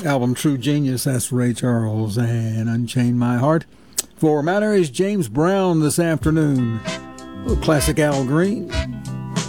Album True Genius, that's Ray Charles, and Unchain My Heart. For Matter is James Brown this afternoon. A little classic Al Green.